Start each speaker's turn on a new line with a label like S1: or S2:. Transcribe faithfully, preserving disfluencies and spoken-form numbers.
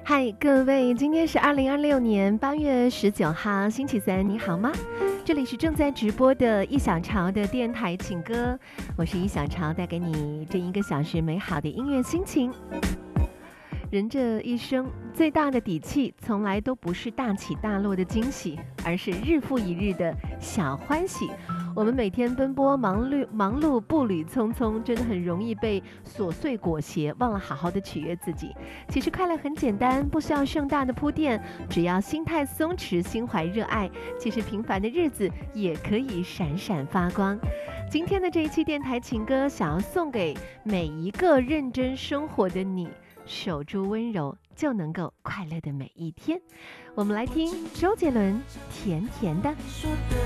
S1: 嗨，各位，今天是二零二六年八月十九号，星期三，你好吗？这里是正在直播的一小潮的电台情歌，我是一小潮，带给你这一个小时美好的音乐心情。人这一生最大的底气，从来都不是大起大落的惊喜，而是日复一日的小欢喜。我们每天奔波忙碌忙碌步履匆匆，真的很容易被琐碎裹挟，忘了好好的取悦自己。其实快乐很简单，不需要盛大的铺垫，只要心态松弛，心怀热爱，其实平凡的日子也可以闪闪发光。今天的这一期电台情歌，想要送给每一个认真生活的你，守住温柔，就能够快乐的每一天。我们来听周杰伦《甜甜的》。